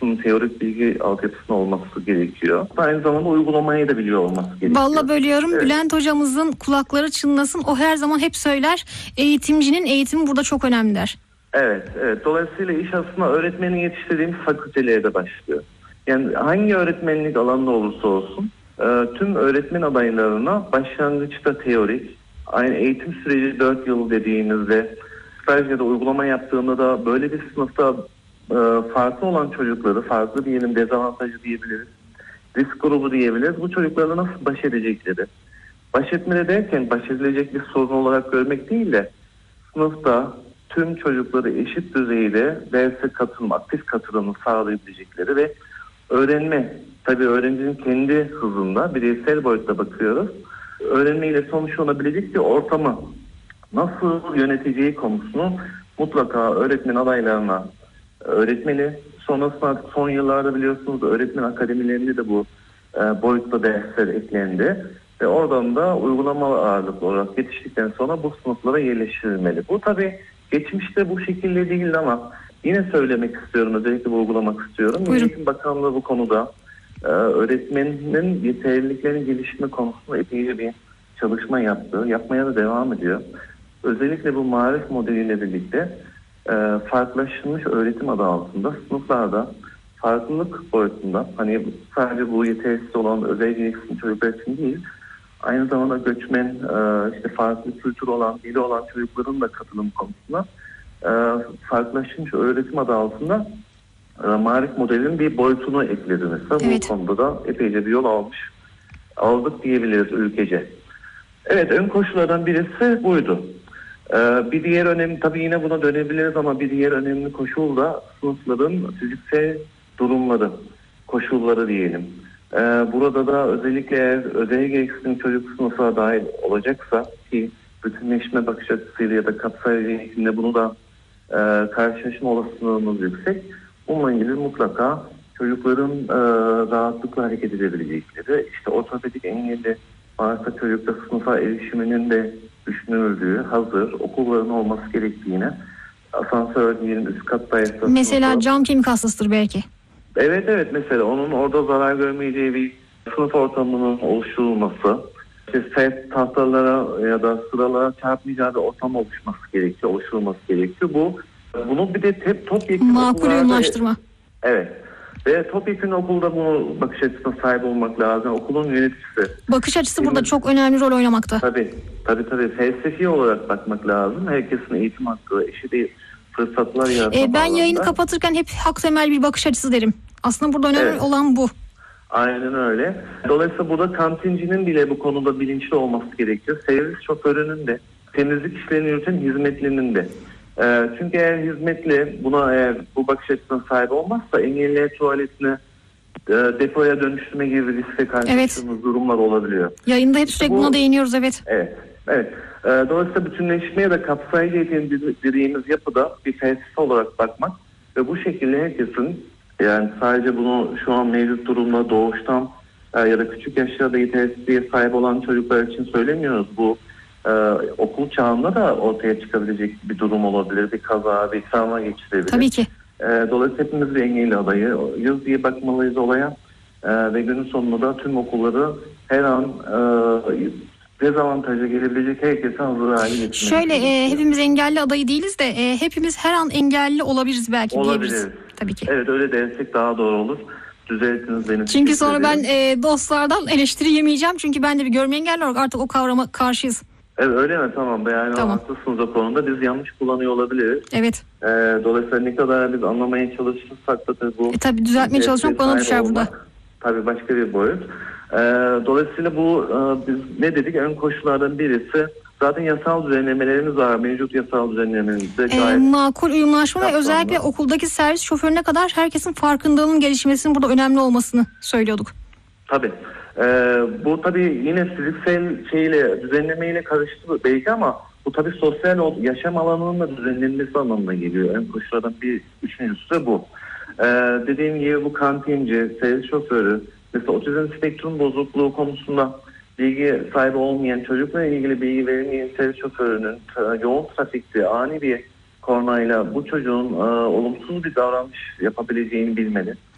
altyapısının, teorik bilgi altyapısının olması gerekiyor. Aynı zamanda uygulamayı da biliyor olması gerekiyor. Vallahi bölüyorum. Evet. Bülent hocamızın kulakları çınlasın. O her zaman hep söyler. Eğitimcinin eğitimi burada çok önemli der. Evet. Dolayısıyla iş aslında öğretmeni yetiştirdiğimiz fakültelere de başlıyor. Yani hangi öğretmenlik alanında olursa olsun tüm öğretmen adaylarına başlangıçta teorik, aynı eğitim süreci 4 yıl dediğimizde staj ya da uygulama yaptığında da böyle bir sınıfta farklı olan çocukları, farklı diyelim dezavantajı diyebiliriz, risk grubu diyebiliriz. Bu çocuklarla nasıl baş edecekleri. Baş etmede derken baş edilecek bir sorun olarak görmek değil de sınıfta tüm çocukları eşit düzeyde derse katılım, aktif katılımı sağlayabilecekleri ve öğrenme, tabii öğrencinin kendi hızında bireysel boyutta bakıyoruz. Öğrenmeyle sonuçlanabilecek bir ortamı nasıl yöneteceği konusunu mutlaka öğretmen adaylarına öğretmeli. Sonrasında artık son yıllarda biliyorsunuz öğretmen akademilerinde de bu boyutta dersler eklendi. Ve oradan da uygulamalı ağırlıklı olarak yetiştikten sonra bu sınıflara yerleştirilmeli. Bu tabii geçmişte bu şekilde değildi ama yine söylemek istiyorum, özellikle vurgulamak istiyorum. Buyurun. Eğitim Bakanlığı bu konuda öğretmenin yeterliliklerini geliştirme konusunda epeyce bir çalışma yaptı. Yapmaya da devam ediyor. Özellikle bu marif modeliyle birlikte farklılaştırılmış öğretim adı altında sınıflarda farklılık boyutunda, hani sadece bu yetersiz olan özel gereksinim çocuklar için değil, aynı zamanda göçmen, işte farklı kültür olan, dili olan çocukların da katılım konusunda farklılaştırılmış öğretim adı altında marif modelinin bir boyutunu ekledi mesela. Evet. Bu konuda da epeyce bir yol aldık diyebiliriz ülkece. Evet, ön koşullardan birisi buydu. Bir diğer önemli, tabii yine buna dönebiliriz ama bir diğer önemli koşul da sınıfların fiziksel durumları, koşulları diyelim. Burada da özellikle eğer özel gereksinim çocuk sınıfa dahil olacaksa ki bütünleşme bakış açısıyla ya da kapsayıcı eğitimde bunu da karşılaşma olasılığımız yüksek. Bununla ilgili mutlaka çocukların rahatlıkla hareket edebilecekleri, işte ortopedik engelli varsa çocukta sınıfa erişiminin de düşünüldüğü, hazır okulların olması gerektiğine, asansör diyelim üst kattaysa Mesela sınıfı, cam kemik hastasıdır belki. Evet, mesela onun orada zarar görmeyeceği bir sınıf ortamının oluşturulması, işte sert tahtalara ya da sıralara çarpmayacağı bir ortam oluşturulması gerekiyor. Bunu bir de topyekun Makul okullarda, uyumlaştırma. evet, ve topyekun okulda bunu bakış açısına sahip olmak lazım. Okulun yöneticisi. Bakış açısı burada çok önemli rol oynamakta. Tabii. Felsefi olarak bakmak lazım. Herkesin eğitim hakkı, eşit fırsatlar yaratma Ben yayını bağlamında. kapatırken hep hak temel bir bakış açısı derim. Aslında burada önemli olan bu. Aynen öyle. Dolayısıyla burada kantincinin bile bu konuda bilinçli olması gerekiyor. Servis şoförünün de, temizlik işlerini yürüten hizmetlinin de. Çünkü eğer hizmetli eğer bu bakış açısına sahip olmazsa engelliler tuvaletini depoya dönüştürme gibi bir riske karşılaştığımız durumlar olabiliyor. Yayında hep sürekli buna değiniyoruz, evet. Evet. Dolayısıyla bütünleşmeye de kapsayıcı eğitim dediğimiz yapıda bir felsefe olarak bakmak ve bu şekilde herkesin, yani sadece bunu şu an mevcut durumda doğuştan ya da küçük yaşlarda yetersizliğe sahip olan çocuklar için söylemiyoruz. Bu okul çağında da ortaya çıkabilecek bir durum olabilir. Bir kaza, bir travma geçirebilir. Tabii ki. Dolayısıyla hepimiz bir engelli adayız diye bakmalıyız olaya. Ve günün sonunda da tüm okulları her an dezavantaja gelebilecek herkese hazır hale getirmek. Şöyle hepimiz engelli adayı değiliz de hepimiz her an engelli olabiliriz belki diyebiliriz. Tabii ki. Evet, öyle dersek daha doğru olur. Düzeltiniz beni. Çünkü sonra ben dostlardan eleştiri yemeyeceğim. Çünkü ben de bir görme engelli olarak artık o kavrama karşıyız. Evet, öyle mi? Tamam. Yani tamam. Haklısınız o konuda. Biz yanlış kullanıyor olabiliriz. Evet. Dolayısıyla ne kadar biz anlamaya çalışırsak da tabii bu... Tabii düzeltmeye çalışmak bana düşer burada. Tabii başka bir boyut. Dolayısıyla biz ne dedik? Ön koşullardan birisi zaten yasal düzenlemelerimiz var. Mevcut yasal düzenlememizde gayet... makul uyumlaşma ve özellikle okuldaki servis şoförüne kadar herkesin farkındalığının gelişmesinin burada önemli olmasını söylüyorduk. Tabii. Bu tabii yine fiziksel düzenlemeyle karıştı belki ama bu tabii sosyal yaşam alanının da düzenlenmesi anlamına geliyor. En koşullardan üçüncüsü de bu. Dediğim gibi bu kantinci, servis şoförü, mesela otizm spektrum bozukluğu konusunda bilgi sahibi olmayan, çocukla ilgili bilgi verilmeyen servis şoförünün yoğun trafikte ani bir kornayla bu çocuğun olumsuz bir davranış yapabileceğini bilmeli.